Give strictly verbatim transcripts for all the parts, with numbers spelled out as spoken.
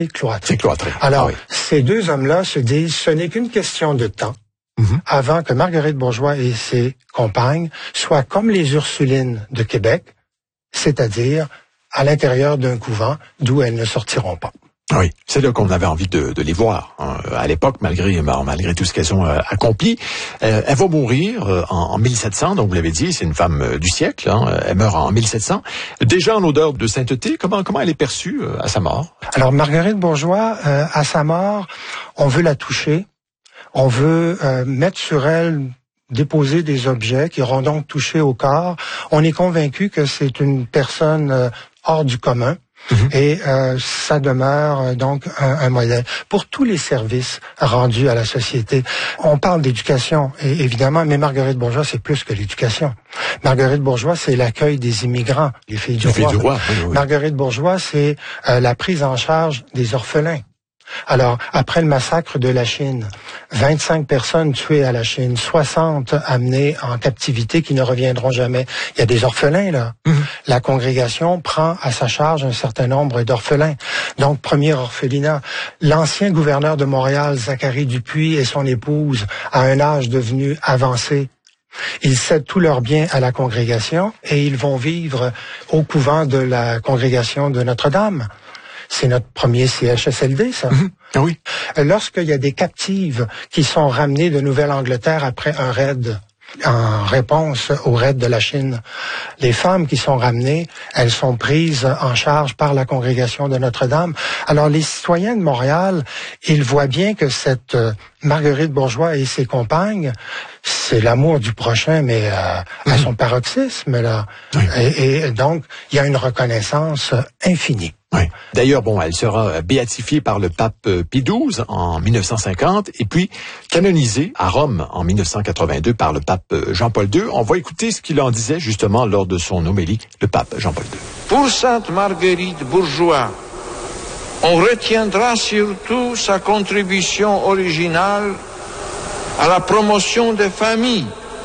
cloîtré. C'est cloîtré. Alors, ah oui. ces deux hommes-là se disent, ce n'est qu'une question de temps mm-hmm. avant que Marguerite Bourgeois et ses compagnes soient comme les Ursulines de Québec, c'est-à-dire à l'intérieur d'un couvent d'où elles ne sortiront pas. Oui, c'est là qu'on avait envie de, de les voir. Hein. À l'époque, malgré malgré tout ce qu'elles ont euh, accompli, euh, elle va mourir euh, en, en mille sept cents. Donc vous l'avez dit, c'est une femme euh, du siècle. Hein. Elle meurt en mille sept cents. Déjà en odeur de sainteté. Comment comment elle est perçue euh, à sa mort? Alors Marguerite Bourgeois, euh, à sa mort, on veut la toucher, on veut euh, mettre sur elle déposer des objets qui auront donc touché au corps. On est convaincu que c'est une personne euh, hors du commun. Mm-hmm. Et euh, ça demeure euh, donc un, un modèle pour tous les services rendus à la société. On parle d'éducation, et, évidemment, mais Marguerite Bourgeois, c'est plus que l'éducation. Marguerite Bourgeois, c'est l'accueil des immigrants, les filles du les roi. Filles du roi oui, oui. Marguerite Bourgeois, c'est euh, la prise en charge des orphelins. Alors, après le massacre de la Chine, vingt-cinq personnes tuées à la Chine, soixante amenées en captivité qui ne reviendront jamais. Il y a des orphelins, là. Mmh. La congrégation prend à sa charge un certain nombre d'orphelins. Donc, premier orphelinat. L'ancien gouverneur de Montréal, Zacharie Dupuis, et son épouse, à un âge devenu avancé, ils cèdent tous leurs biens à la congrégation et ils vont vivre au couvent de la congrégation de Notre-Dame. C'est notre premier C H S L D, ça. Mmh. Ah oui. Lorsqu'il y a des captives qui sont ramenées de Nouvelle-Angleterre après un raid, en réponse au raid de la Chine, les femmes qui sont ramenées, elles sont prises en charge par la congrégation de Notre-Dame. Alors les citoyens de Montréal, ils voient bien que cette euh, Marguerite Bourgeois et ses compagnes, c'est l'amour du prochain, mais euh, mmh. à son paroxysme, là. Oui. Et, et donc, il y a une reconnaissance infinie. Oui. D'ailleurs, bon, elle sera béatifiée par le pape Pie douze en mille neuf cent cinquante et puis canonisée à Rome en mille neuf cent quatre-vingt-deux par le pape Jean-Paul deux. On va écouter ce qu'il en disait justement lors de son homélie, le pape Jean-Paul deux. Pour Sainte Marguerite Bourgeois, on retiendra surtout sa contribution originale à la promotion des familles,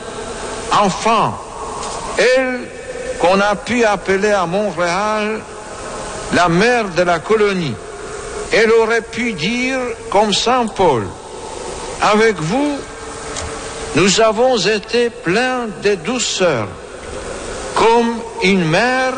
enfants, elle qu'on a pu appeler à Montréal la mère de la colonie. Elle aurait pu dire, comme Saint Paul, avec vous, nous avons été pleins de douceur, comme une mère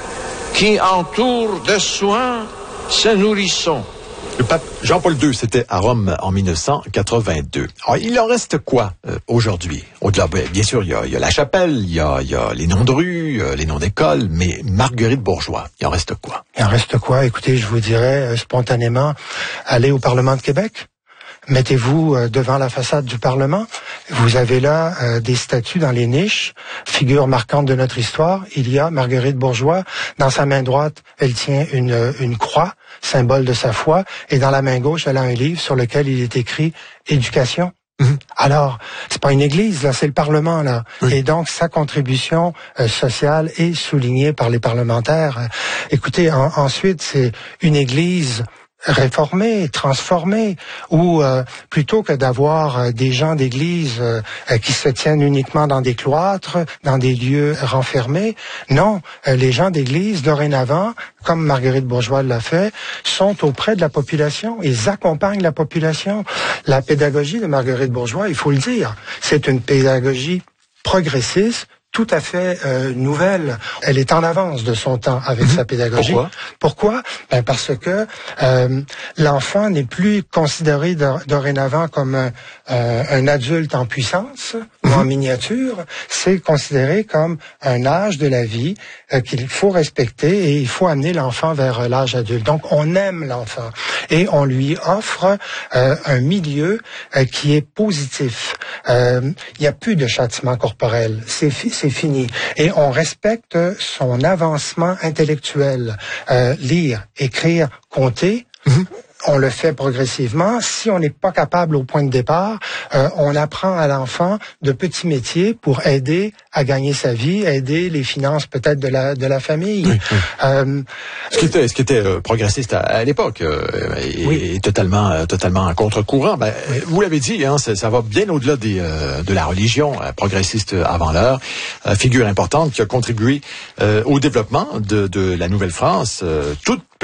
qui entoure de soins ses nourrissons. Le pape Jean-Paul deux, c'était à Rome en mille neuf cent quatre-vingt-deux. Alors, il en reste quoi euh, aujourd'hui? Au-delà, bien sûr, il y a, il y a la chapelle, il y a, il y a les noms de rues, euh, les noms d'écoles, mais Marguerite Bourgeois, il en reste quoi? Il en reste quoi? Écoutez, je vous dirais euh, spontanément, allez au Parlement de Québec. Mettez-vous euh, devant la façade du Parlement. Vous avez là euh, des statues dans les niches, figure marquante de notre histoire. Il y a Marguerite Bourgeois. Dans sa main droite, elle tient une, une croix, symbole de sa foi. Et dans la main gauche, elle a un livre sur lequel il est écrit « Éducation ». Mmh. Alors, c'est pas une église, là, c'est le Parlement, là. Oui. Et donc, sa contribution euh, sociale est soulignée par les parlementaires. Euh, écoutez, en, ensuite, c'est une église réformer, transformer, ou euh, plutôt que d'avoir euh, des gens d'église euh, qui se tiennent uniquement dans des cloîtres, dans des lieux renfermés, non, euh, les gens d'église, dorénavant, comme Marguerite Bourgeois l'a fait, sont auprès de la population, ils accompagnent la population. La pédagogie de Marguerite Bourgeois, il faut le dire, c'est une pédagogie progressiste, tout à fait euh, nouvelle. Elle est en avance de son temps avec mmh. sa pédagogie. Pourquoi? Pourquoi? Ben parce que euh, l'enfant n'est plus considéré do- dorénavant comme un, euh, un adulte en puissance mmh. ou en miniature. C'est considéré comme un âge de la vie euh, qu'il faut respecter et il faut amener l'enfant vers l'âge adulte. Donc, on aime l'enfant et on lui offre euh, un milieu euh, qui est positif. Euh, il n'y a plus de châtiment corporel. C'est, c'est fini. Et on respecte son avancement intellectuel. Euh, lire, écrire, compter, mmh. on le fait progressivement. Si on n'est pas capable au point de départ, euh, on apprend à l'enfant de petits métiers pour aider à gagner sa vie, aider les finances peut-être de la de la famille. Oui, oui. Euh, ce qui était ce qui était euh, progressiste à, à l'époque euh, et, oui. et totalement euh, totalement à contre-courant. Ben, oui. Vous l'avez dit, hein, ça, ça va bien au-delà des euh, de la religion euh, progressiste avant l'heure. Euh, figure importante qui a contribué euh, au développement de de la Nouvelle-France. Euh, toute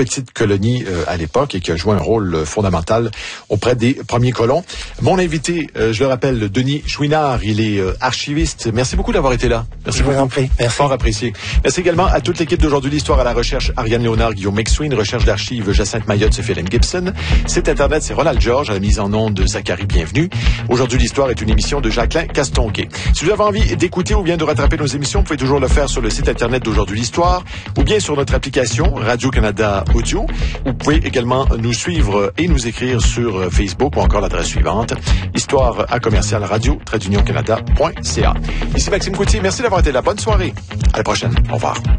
petite colonie euh, à l'époque et qui a joué un rôle euh, fondamental auprès des premiers colons. Mon invité, euh, je le rappelle, Denis Chouinard, il est euh, archiviste. Merci beaucoup d'avoir été là. Merci je beaucoup. vous en prie. Merci. Fort apprécié. Merci également à toute l'équipe d'aujourd'hui l'Histoire à la recherche, Ariane Léonard, Guillaume McSween, recherche d'archives, Jacinthe Mayotte, Sophie Hélène Gibson. Site Internet, c'est Ronald George, à la mise en onde de Zachary Bienvenue. Aujourd'hui, l'Histoire est une émission de Jacqueline Castonguay. Si vous avez envie d'écouter ou bien de rattraper nos émissions, vous pouvez toujours le faire sur le site Internet d'Aujourd'hui l'Histoire ou bien sur notre application Radio-Canada Audio. Vous pouvez également nous suivre et nous écrire sur Facebook ou encore l'adresse suivante, histoire à commercial radio trait d'union canada point c a. Ici Maxime Coutier, merci d'avoir été là. Bonne soirée. À la prochaine. Au revoir.